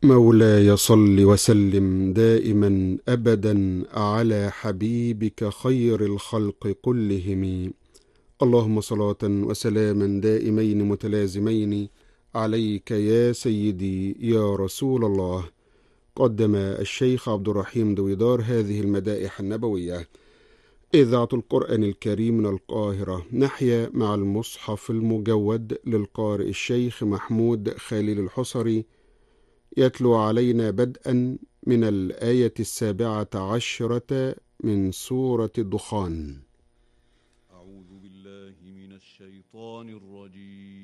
مولاي صل وسلم دائما أبدا على حبيبك خير الخلق كلهم. اللهم صلاة وسلاما دائمين متلازمين عليك يا سيدي يا رسول الله. قدم الشيخ عبد الرحيم دويدار هذه المدائح النبوية. إذاعة القرآن الكريم من القاهرة، نحيا مع المصحف المجود للقارئ الشيخ محمود خليل الحصري، يتلو علينا بدءا من الآية 17 من سورة الدخان. أعوذ بالله من الشيطان الرجيم.